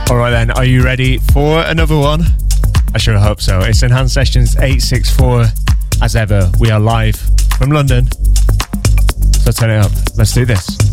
Alright then, are you ready for another one? I sure hope so. It's Enhanced Sessions 864. As ever, we are live from London. So turn it up. Let's do this.